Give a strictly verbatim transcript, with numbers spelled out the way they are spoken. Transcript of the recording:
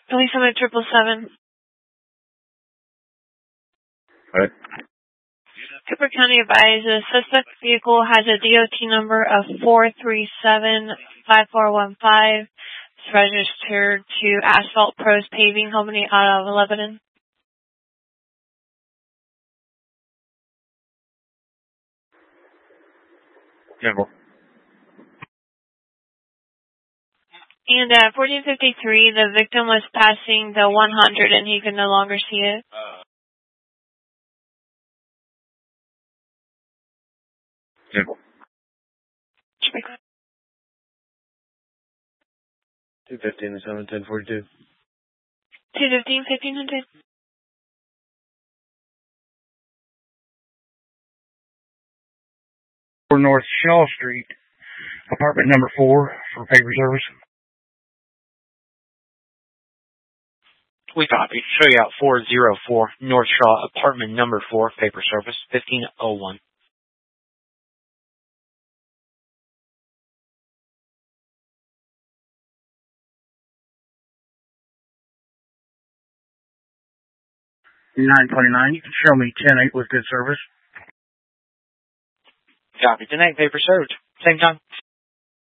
Police on triple seven. Right. Cooper County advised the suspect vehicle has a D O T number of four three seven five four one five. It's registered to Asphalt Pros Paving Company out of Lebanon. General. And at fourteen fifty-three, the victim was passing the one hundred and he could no longer see it. General. two fifteen and seven ten forty-two. two fifteen, fifteen hundred. North Shaw Street, apartment number four for paper service. We copy. Show you out four oh four North Shaw, apartment number four, paper service, fifteen oh one. nine twenty-nine, show me ten eight with good service. Copy. Tonight, paper served. Same time.